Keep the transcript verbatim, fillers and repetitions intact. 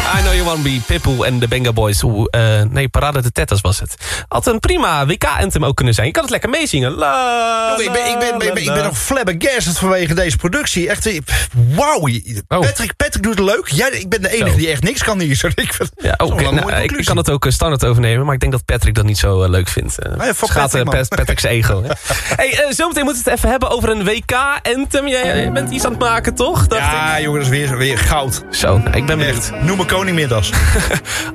I Know You Wanna Be, Pitbull en de Benga Boys. Oeh, uh, nee, Parade de Tetas was het. Had een prima W K-anthem ook kunnen zijn. Je kan het lekker meezingen. La, Jongen, ik, ben, ik, ben, ik, ben, ik ben nog flabbergasted vanwege deze productie. Echt, wauw. Oh. Patrick, Patrick doet het leuk. Jij, ik ben de enige Zo. die echt niks kan hier. Ik vind, Ja, oh, okay, nou, ik, ik kan het ook uh, standaard overnemen, maar ik denk dat Patrick dat niet zo uh, leuk vindt. Uh, nee, het gaat uh, Pat, Patrick's ego. Hè. Hey, uh, zometeen moeten we het even hebben over een W K-anthem. Jij, jij bent iets aan het maken, toch? Dacht ja, ik. jongen, dat is weer, weer goud. Zo, nou, ik ben benieuwd. Noem me koning Middags.